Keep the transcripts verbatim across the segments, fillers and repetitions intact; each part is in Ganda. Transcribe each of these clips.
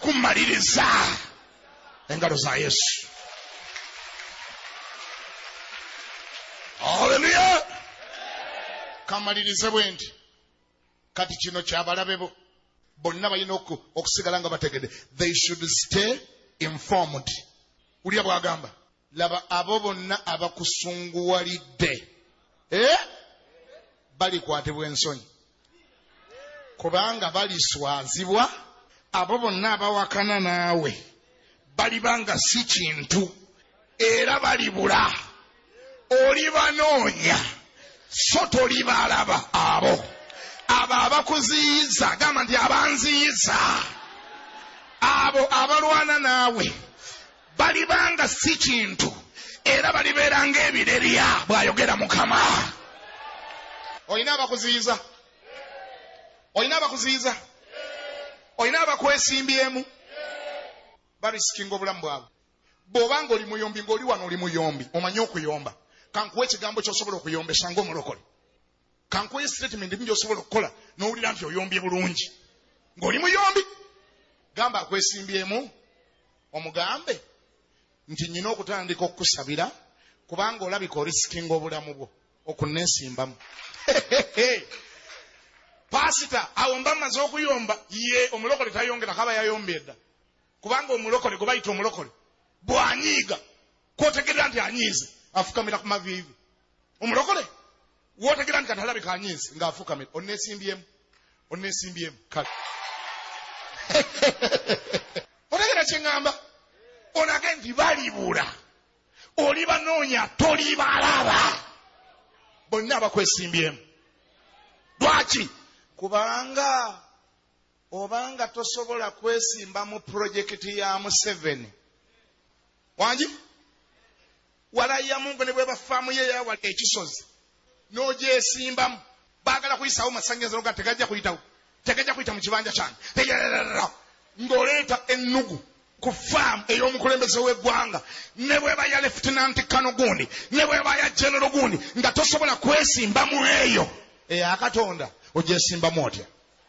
kumaliriza engalo za Yesu. Hallelujah. Kamalirize bwendi kati kino kyabalabe bo bonna balina okusigala nga bategedde. They should stay informed. Uliya bwagamba laba abo bonna abakusunguwalidde eh bali kwatibwa ensonyi kubanga baliswazibwa. Abo bonna abawakana naawe balibanga si kintu era balibula. Olibanoonya so tolibalaba. Abo abo abakuziyiza gamba nti abanziyiza abo abalwana naawe balibanga si kintu era balibeeranga ebirerya bw'ayogera Mukama. Olina abakuziyiza, olina abakuziyiza, olina abakwesimbyemu barisikinga obulamu bwabwe. Bw'obanga oli muyombi ng'oli wano oli muyombi omanyi okuyomba, kankuwa ekigambo ky'osobola okuyombesa ng'omulokole. Kankuwa statement bingi osobola okukola n'owulira nti oyombye bulungi ng'oli muyombi. Gamba akwesimbyemu omugambe nti nyina okutandika okukusabira kubanga olabika olisikinga obulamu bwo okunneesimbamu. Pasita awo mba mmaze okuyomba ye omulokole tayongera kaba yayombye dda kubanga omulokole gwe bayita omulokole bw'anyiiga kwotegerera nti anyiize afukamira ku maviivi. Omulokole wootegerera nti katalabika anyiize ng'afukamira onneesimbyemu onneesimbyemu kale. Otegera kye ŋŋamba? Olage nti balibula olibanoonya tolibalaba bonna abakwesimbyemu. Lwaki? Kubanga obanga tosobola kwesimba mu projekiti ya Museveni wangi walaya Mungu ne bwe bafaamu ye yawa ekisozi n'ogyesimbamu baagala kuyisawo masannyalaze nga tegajja kuyitawo tegajja kuyita mu kibanja kyange ng'oleeta ennugu ku faamu ey'omukulembeze w'eggwanga ne bweba ya Lieutenant Kano gundi ne bweba ya General gundi nga tosobola kwesimbamu eyo eya Katonda ogyesimbamu otya?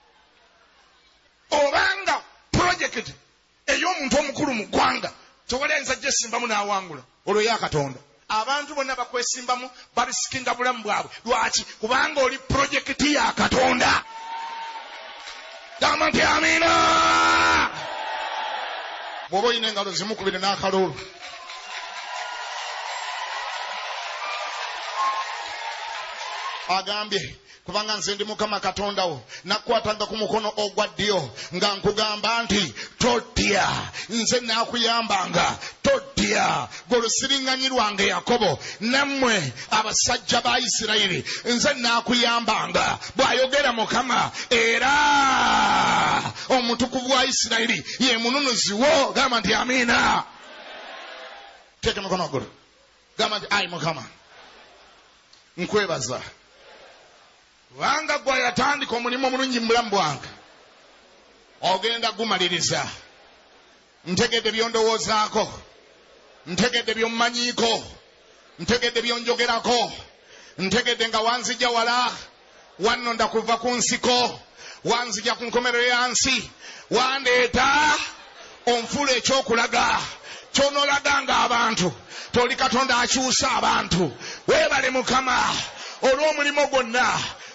Obanga project ey'omuntu omukulu mu ggwanga towalenza gyesimbamu n'awangula olwo ya Katonda. Abantu bonna bakwesimbamu balisikinga bulamu bwabwe. Lwaki? Kubanga oli project ya Katonda. Gamba nti amiina. Bw'oba olina engalo zimukubire n'akalulu agambye kubanga nze ndi Mukama Katonda wo nakwatanga ku mukono ogwa ddyo nga nkugamba nti totya nze naakuyambanga totya golusiringanyi lwange Yakobo nammwe abasajja ba Isirayiri nze naakuyambanga bw'ayogera Mukama era omutukuvu wa Isirayiri ye mununuzi wo. Gamba nti amiina. Teeka emikono waggulu gamba nti ayi Mukama nkwebaza kubanga gwe yatandika omulimu omulungi mu bulamu bwange ogenda gumaliriza. Ntegedde byondowoozaako, ntegedde byommanyiiko, ntegedde byonjogerako, ntegedde nga wanzija wala wannonda kuva ku nsiko wanzija ku nkomerero yansi wandeeta onfuula ekyokulaga ky'onoolaganga abantu toli Katonda akyusa abantu. Weebale Mukama olw'omulimu gwonna